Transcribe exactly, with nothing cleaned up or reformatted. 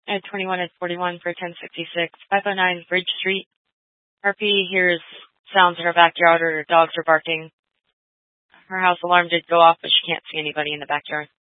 At twenty-one and forty-one for ten sixty-six, five oh nine Bridge Street. R P hears sounds in her backyard or her dogs are barking. Her house alarm did go off, but she can't see anybody in the backyard.